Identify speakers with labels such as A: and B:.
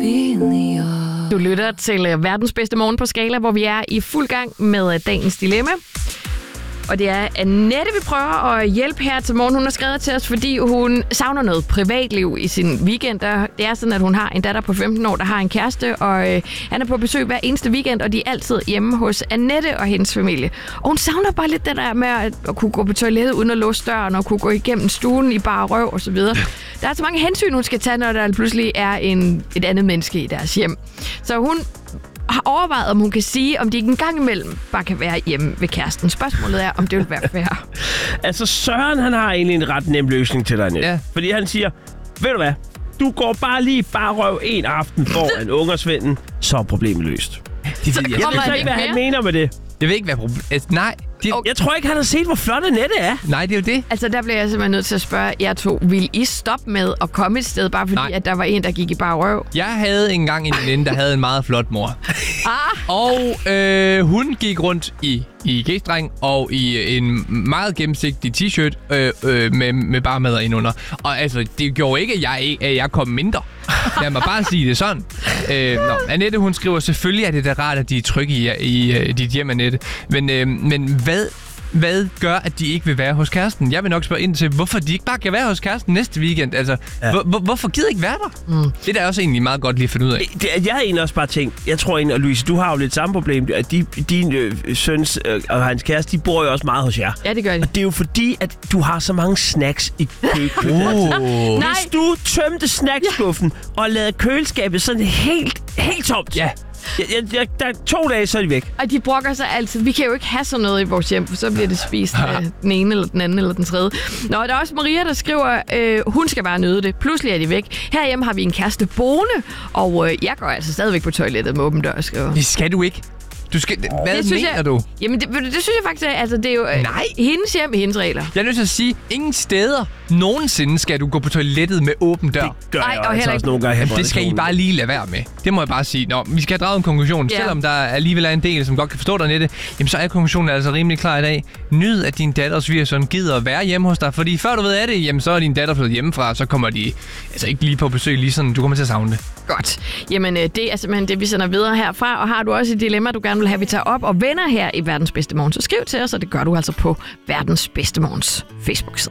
A: Du lytter til verdens bedste morgen på Skala, hvor vi er i fuld gang med dagens dilemma. Og det er Annette, vi prøver at hjælpe her til morgen. Hun har skrevet til os, fordi hun savner noget privatliv i sin weekend. Det er sådan, at hun har en datter på 15 år, der har en kæreste, og han er på besøg hver eneste weekend, og de er altid hjemme hos Annette og hendes familie. Og hun savner bare lidt det der med at kunne gå på toilettet uden at låse døren, og kunne gå igennem stuen i bare røv og så videre. Der er så mange hensyn, hun skal tage, når der pludselig er et andet menneske i deres hjem. Så hun har overvejet, om hun kan sige, om de ikke en gang imellem bare kan være hjemme ved kæresten. Spørgsmålet er, om det vil være fair.
B: Altså, Søren, han har egentlig en ret nem løsning til dig, Annette. Ja. Fordi han siger, ved du hvad, du går bare lige røv en aften foran ungersvennen, så er problemet løst.
C: Jeg ved
B: ikke, hvad han mener med det.
C: Jeg ved ikke, hvad problemet... Nej.
B: Jeg tror ikke, han har set, hvor flot Annette er.
C: Nej, det er jo det.
A: Altså, der bliver jeg simpelthen nødt til at spørge jer to. Vil I stoppe med at komme et sted, bare fordi, at der var en, der gik i bare røv?
C: Jeg havde engang en veninde, der havde en meget flot mor. Og hun gik rundt i G-streng og i en meget gennemsigtig t-shirt med bare madder indunder. Og altså, det gjorde ikke, at jeg kom mindre. Lad mig bare sige det sådan. Annette, hun skriver, selvfølgelig er det da rart, at de er trygge i dit hjem, Annette. Men hvad gør, at de ikke vil være hos kæresten? Jeg vil nok spørge ind til, hvorfor de ikke bare kan være hos kæresten næste weekend. Altså, hvorfor gider ikke være der? Det er da også egentlig meget godt lige at finde ud af.
B: Jeg havde egentlig også bare tænkt, jeg tror egentlig, og Louise, du har jo lidt samme problem, at din søns og hans kæreste, de bor jo også meget hos jer.
A: Ja, det gør de.
B: Og det er jo fordi, at du har så mange snacks i køkkenet. Hvis du tømte snackskuffen og lavede køleskabet sådan helt tomt, der er 2 dage, så er de væk.
A: Og de brokker sig altid. Vi kan jo ikke have sådan noget i vores hjem, for så bliver det spist af den ene, eller den anden, eller den tredje. Nå, der er også Maria, der skriver, hun skal bare nyde det. Pludselig er de væk. Herhjemme har vi en kæreste boende, og jeg går altså stadigvæk på toilettet med åben dør, skriver.
C: Det skal du ikke. Hvad mener du?
A: Jamen, det synes jeg faktisk, altså det er jo hendes hjem i hendes regler.
C: Jeg er nødt til at sige, ingen steder nogensinde skal du gå på toilettet med åben dør.
B: Det gør jeg altså også nogle gange.
C: Det skal I bare lige lade være med. Det må jeg bare sige. Nå, vi skal have draget en konklusion. Yeah. Selvom der alligevel er en del, som godt kan forstå dig, Annette, jamen så er konklusionen altså rimelig klar i dag. Nyd, at din datter svigersøn gider at være hjemme hos dig. Fordi før du ved af det, jamen så er din datter flyttet hjemmefra, så kommer de altså ikke lige på besøg, lige sådan, du kommer til at savne det.
A: Godt. Jamen, det er simpelthen det, vi sender videre herfra. Og har du også et dilemma, du gerne vil have, vi tager op og vender her i Verdens Bedste Morgen, så skriv til os, og det gør du altså på Verdens Bedste Morgens Facebook-side.